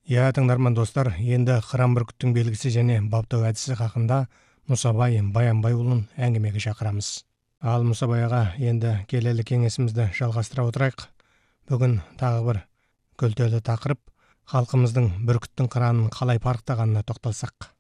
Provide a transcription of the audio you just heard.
Тыңдарман достар, енді қыран бүркіттің белгісі және баптау әдісі хақында Мұсабай Баянбайұлын әңгімеге шақырамыз. Ал Мұсабай аға, енді келелі кеңесімізді жалғастыра отырайық. Бүгін тағы бір күлтелі тақырып, халқымыздың бүркіттің қыранын қалай парықтағанына тоқталсақ.